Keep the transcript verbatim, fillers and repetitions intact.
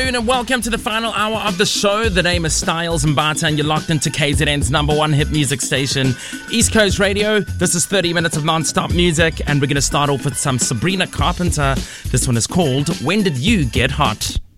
And welcome to the final hour of the show. The name is Styles and Barta, and you're locked into K Z N's number one hit music station, East Coast Radio. This is thirty minutes of non-stop music, and we're going to start off with some Sabrina Carpenter. This one is called When Did You Get Hot?